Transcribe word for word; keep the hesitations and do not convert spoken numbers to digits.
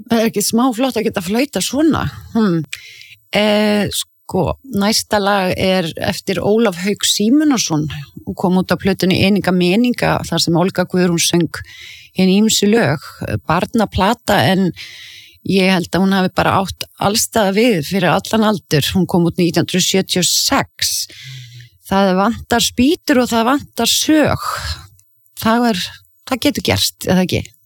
Það er ekki smá flott að geta flauta svona. Hmm. Eh, sko, næsta lag er eftir Ólaf Hauk Símonarson og kom út á plötunni Eninga meninga þar sem Olga Guðrún söng hinn ýmsu lög, barnaplata en ég held að hún hafi bara átt allstaða við fyrir allan aldur. Hún kom út nítján hundruð sjötíu og sex. Það vantar spýtur og það vantar sög. Það er, það getur gerst, eða ekki?